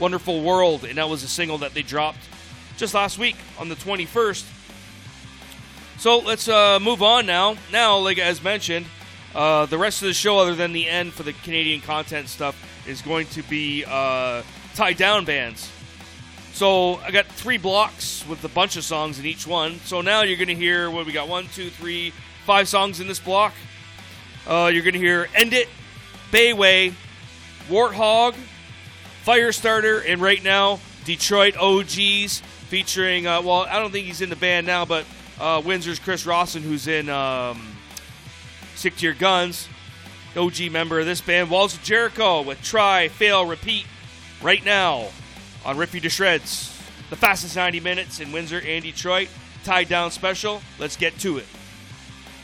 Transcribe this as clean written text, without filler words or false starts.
Wonderful World, and that was a single that they dropped just last week on the 21st. So let's move on now. Now, like as mentioned, the rest of the show, other than the end for the Canadian content stuff, is going to be tied down bands. So I got 3 blocks with a bunch of songs in each one. So now you're going to hear, what we got, 1, 2, 3, 5 songs in this block. You're going to hear End It, Bayway, Warthog, Firestarter, and right now, Detroit OGs featuring, well, I don't think he's in the band now, but Windsor's Chris Rawson, who's in Stick to Your Guns, OG member of this band. Walls of Jericho with Try, Fail, Repeat right now on Rip You to Shreds. The fastest 90 minutes in Windsor and Detroit. Tied Down special. Let's get to it.